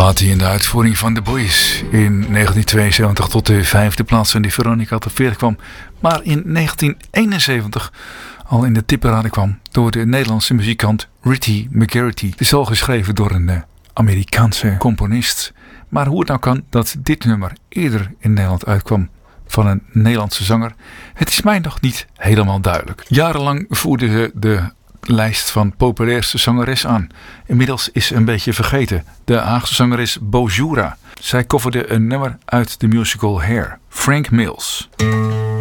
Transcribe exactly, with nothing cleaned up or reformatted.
plaat die in de uitvoering van The Boys in negentien tweeënzeventig tot de vijfde plaats van die Veronica Top veertig kwam. Maar in negentien eenenzeventig al in de tipparade kwam door de Nederlandse muzikant Ritty McGarity. Het is al geschreven door een uh, Amerikaanse componist. Maar hoe het nou kan dat dit nummer eerder in Nederland uitkwam van een Nederlandse zanger, het is mij nog niet helemaal duidelijk. Jarenlang voerde ze de lijst van populairste zangeres aan. Inmiddels is ze een beetje vergeten. De Haagse zangeres Bojura. Zij coverde een nummer uit de musical Hair. Frank Mills.